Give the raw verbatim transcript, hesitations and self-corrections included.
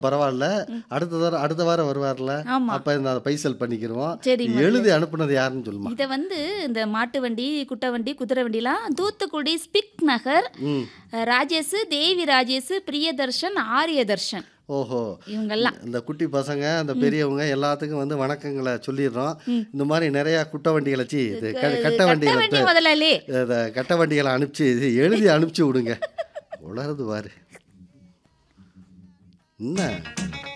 பரவால்ல. ம். அடுத்த வாரம் அடுத்த வாரம் வருவார்ல. ஆமா. அப்ப இந்த பைசல் பண்ணிக்கிருவோம். சரி முதல்ல. எழுதி அனுப்புனது யாருன்னு சொல்லுமா? இத வந்து இந்த மாட்டு வண்டி, குட்ட வண்டி, குதிரை வண்டிலாம் தூத்துக்குடி ஸ்பிக் நகர், ம். அ ராஜேஷ், தேவி ராஜேஷ், பிரியதர்ஷன், ஆரியதர்ஷன் ஓஹோ! இவங்கெல்லாம். இந்த குட்டி பசங்க, அந்த ம். பெரியவங்க எல்லாத்துக்கும் வந்து வணக்கங்கள சொல்லிடுறோம். ம். இந்த மாரி நெறையா குட்ட வண்டிகள சி இது க க கட்ட கட்ட வண்டிகள வண்டி த முதலாளி. அத கட்ட வண்டிகள அனுப்பிச்சு இது எழுதி அனுப்பிச்சு விடுங்க. உளறுது பாரு. என்ன?